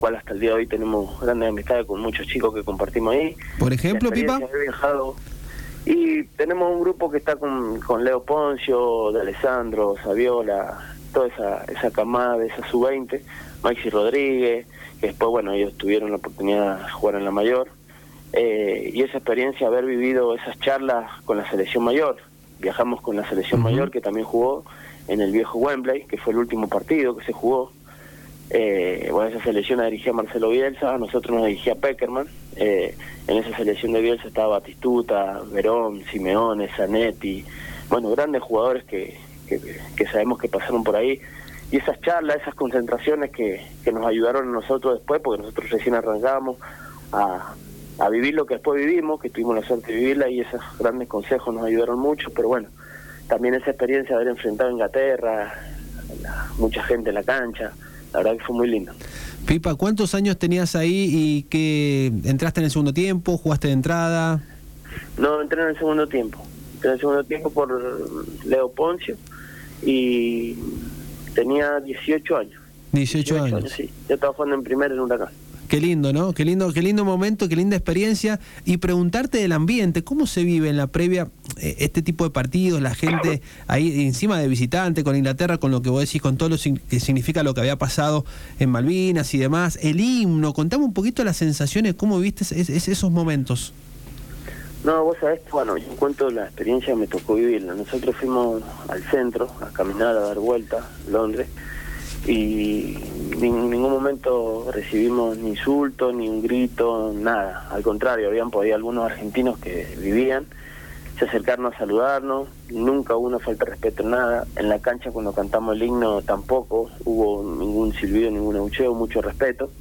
cual hasta el día de hoy tenemos grandes amistades con muchos chicos que compartimos ahí. Por ejemplo, Pipa. He viajado y tenemos un grupo que está con Leo Poncio, de Alessandro, Saviola, toda esa camada de esa sub-20, Maxi Rodríguez, que después, bueno, ellos tuvieron la oportunidad de jugar en la mayor, y esa experiencia, haber vivido esas charlas con la selección mayor. Viajamos con la selección mayor, que también jugó en el viejo Wembley, que fue el último partido que se jugó. Bueno, esa selección la dirigía Marcelo Bielsa, a nosotros nos dirigía Peckerman. En esa selección de Bielsa estaba Batistuta, Verón, Simeone, Zanetti, bueno, grandes jugadores que sabemos que pasaron por ahí. Y esas charlas, esas concentraciones que nos ayudaron a nosotros después, porque nosotros recién arrancábamos a vivir lo que después vivimos, que tuvimos la suerte de vivirla, y esos grandes consejos nos ayudaron mucho. Pero bueno, también esa experiencia de haber enfrentado a Inglaterra, mucha gente en la cancha, la verdad que fue muy lindo. Pipa, ¿cuántos años tenías ahí y que entraste en el segundo tiempo? ¿Jugaste de entrada? No, entré en el segundo tiempo. Entré en el segundo tiempo por Leo Poncio y tenía 18 años. 18 años. Sí. Yo estaba jugando en primera en Huracán. Qué lindo, ¿no? Qué lindo momento, qué linda experiencia. Y preguntarte del ambiente, ¿cómo se vive en la previa este tipo de partidos? La gente ahí encima de visitante, con Inglaterra, con lo que vos decís, con todo lo que significa lo que había pasado en Malvinas y demás. El himno, contame un poquito las sensaciones, ¿cómo viste esos momentos? No, vos sabés, bueno, yo cuento la experiencia, me tocó vivirla. Nosotros fuimos al centro a caminar, a dar vueltas, Londres, y en ningún momento recibimos ni insultos, ni un grito, nada. Al contrario, habían por ahí algunos argentinos que vivían, se acercaron a saludarnos, nunca hubo una falta de respeto, nada. En la cancha cuando cantamos el himno tampoco hubo ningún silbido, ningún abucheo, mucho respeto.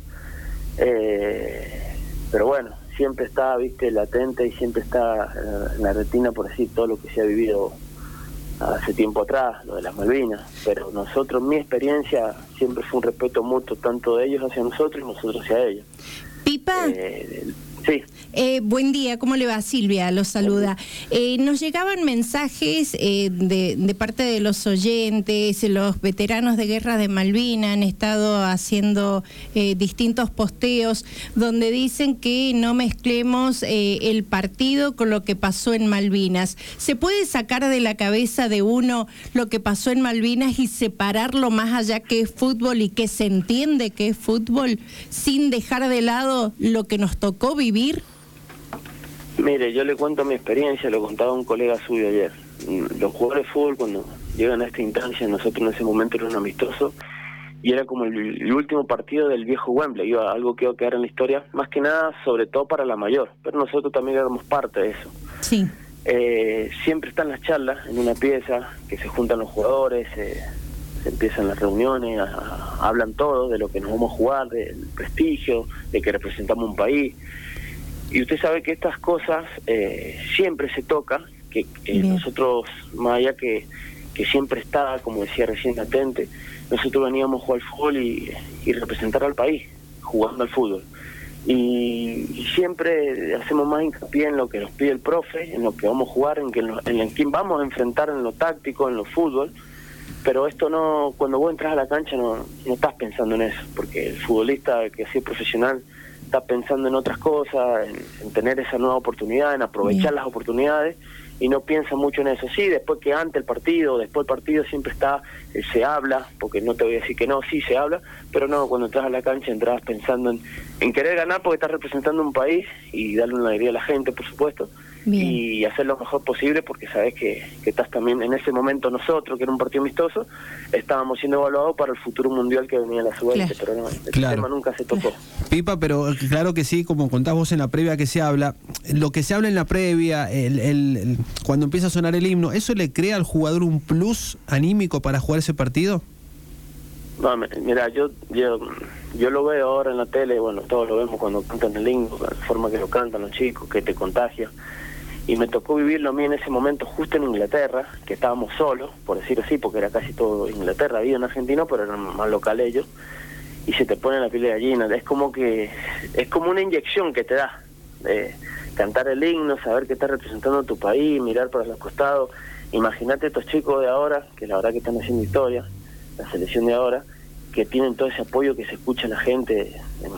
Pero bueno, siempre está, viste, latente y siempre está en la retina, por decir, todo lo que se ha vivido hace tiempo atrás, lo de las Malvinas. Pero nosotros, mi experiencia, siempre fue un respeto mutuo, tanto de ellos hacia nosotros y nosotros hacia ellos. Pipa. Sí. Buen día, ¿cómo le va? Silvia los saluda. Nos llegaban mensajes de parte de los oyentes, los veteranos de Guerra de Malvinas han estado haciendo distintos posteos donde dicen que no mezclemos el partido con lo que pasó en Malvinas. ¿Se puede sacar de la cabeza de uno lo que pasó en Malvinas y separarlo más allá que es fútbol y que se entiende que es fútbol sin dejar de lado lo que nos tocó vivir? Mire, yo le cuento mi experiencia, lo contaba un colega suyo ayer. Los jugadores de fútbol, cuando llegan a esta instancia, nosotros en ese momento era un amistoso, y era como el último partido del viejo Wembley, algo que iba a quedar en la historia, más que nada, sobre todo para la mayor, pero nosotros también éramos parte de eso. Sí. Siempre están las charlas en una pieza, que se juntan los jugadores, se empiezan las reuniones, hablan todos de lo que nos vamos a jugar, del prestigio, de que representamos un país. Y usted sabe que estas cosas siempre se tocan, que nosotros, más allá que siempre está, como decía recién latente, nosotros veníamos a jugar al fútbol y representar al país, jugando al fútbol. Y siempre hacemos más hincapié en lo que nos pide el profe, en lo que vamos a jugar, en quién vamos a enfrentar en lo táctico, en lo fútbol. Pero esto no, cuando vos entras a la cancha no estás pensando en eso, porque el futbolista que así es profesional está pensando en otras cosas, en tener esa nueva oportunidad, en aprovechar las oportunidades, y no piensa mucho en eso. Sí, después que antes el partido, después del partido siempre está, se habla, porque no te voy a decir que no, sí se habla, pero no, cuando entras a la cancha entras pensando en querer ganar porque estás representando un país y darle una alegría a la gente, por supuesto. Bien. Y hacer lo mejor posible, porque sabes que estás también en ese momento. Nosotros, que era un partido amistoso, estábamos siendo evaluados para el futuro mundial que venía la sub-20, claro. Pero no, el tema nunca se tocó. Pipa, pero claro que sí, como contás vos en la previa que se habla, lo que se habla en la previa, cuando empieza a sonar el himno, ¿eso le crea al jugador un plus anímico para jugar ese partido? No, mira, yo lo veo ahora en la tele, bueno, todos lo vemos cuando cantan el himno, la forma que lo cantan los chicos, que te contagia. Y me tocó vivirlo a mí en ese momento justo en Inglaterra, que estábamos solos, por decirlo así, porque era casi todo Inglaterra, había un argentino, pero eran más locales ellos, y se te pone la piel de gallina. Es como una inyección que te da, cantar el himno, saber que estás representando a tu país, mirar para los costados. Imagínate estos chicos de ahora, que la verdad que están haciendo historia, la selección de ahora, que tienen todo ese apoyo, que se escucha a la gente